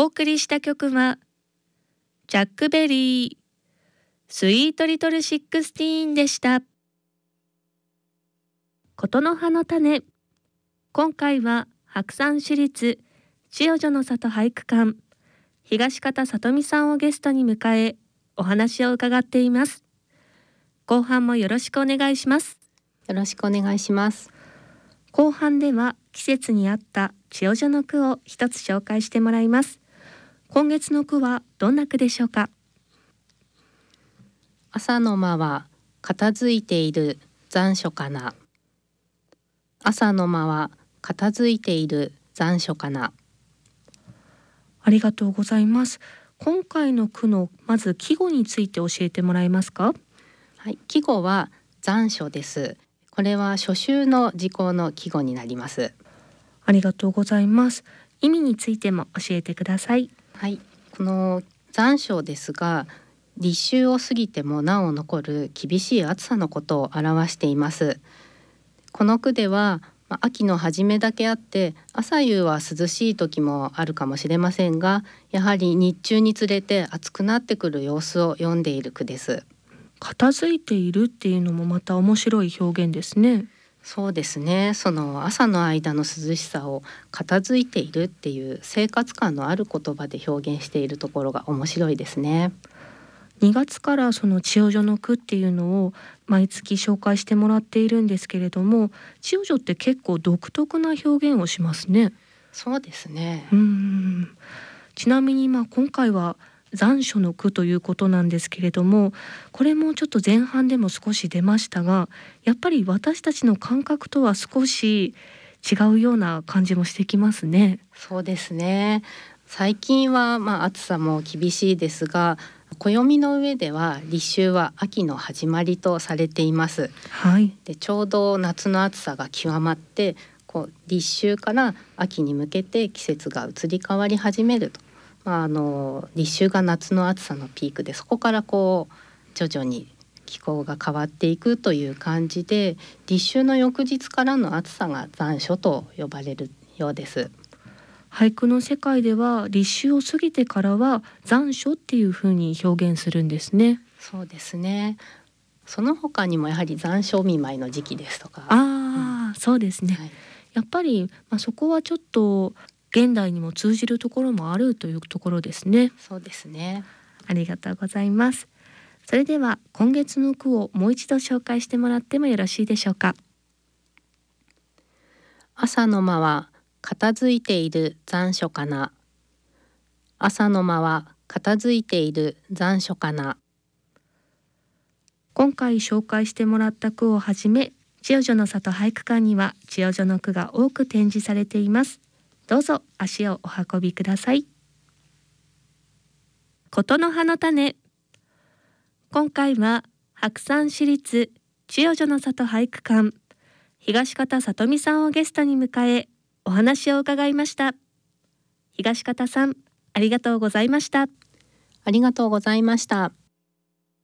送りした曲はジャックベリースイートリトル16でした。ことの葉の種、今回は白山市立千代女の里俳句館東方さとみさんをゲストに迎えお話を伺っています。後半もよろしくお願いします。 よろしくお願いします。 後半では季節に合った千代女の句を一つ紹介してもらいます。今月の句はどんな句でしょうか。 朝の間は片付いている残暑かな。朝の間は片付いている残暑かな。 ありがとうございます。今回の句のまず季語について教えてもらえますか。 はい、季語は残暑です。これは初秋の時効の季語になります。 ありがとうございます。意味についても教えてください。 はい、この残暑ですが、立秋を過ぎてもなお残る厳しい暑さのことを表しています。この句では秋の初めだけあって朝夕は涼しい時もあるかもしれませんが、やはり日中につれて暑くなってくる様子を読んでいる句です。 片付いているっていうのもまた面白い表現ですね。 そうですね。その朝の間の涼しさを片付いているっていう生活感のある言葉で表現しているところが面白いですね。 2月からその千代女の句っていうのを毎月紹介してもらっているんですけれども、千代女って結構独特な表現をしますね。 そうですね。 ちなみに今回は残暑の句ということなんですけれども、これもちょっと前半でも少し出ましたが、やっぱり私たちの感覚とは少し違うような感じもしてきますね。 そうですね。最近は暑さも厳しいですが、暦の上では立秋は秋の始まりとされています。 はい。 でちょうど夏の暑さが極まって立秋から秋に向けて季節が移り変わり始めると、立秋が夏の暑さのピークで、そこから徐々に気候が変わっていくという感じで、立秋の翌日からの暑さが残暑と呼ばれるようです。 俳句の世界では立秋を過ぎてからは残暑っていう風に表現するんですね。 そうですね。その他にもやはり残暑見舞いの時期ですとか、 そうですね、 はい、 やっぱり、そこはちょっと現代にも通じるところもあるというところですね。 そうですね。 ありがとうございます。それでは今月の句をもう一度紹介してもらってもよろしいでしょうか。 朝の間は片付いている残暑かな。朝の間は片付いている残暑かな。 今回紹介してもらった句をはじめ、千代女の里俳句館には千代女の句が多く展示されています。どうぞ足をお運びください。ことの葉の種、今回は白山市立千代女の里俳句館東方さとみさんをゲストに迎えお話を伺いました。東方さん、ありがとうございました。 ありがとうございました。